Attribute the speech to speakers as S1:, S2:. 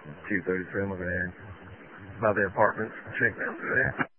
S1: 233. I'm over there by the apartments. Check down through there.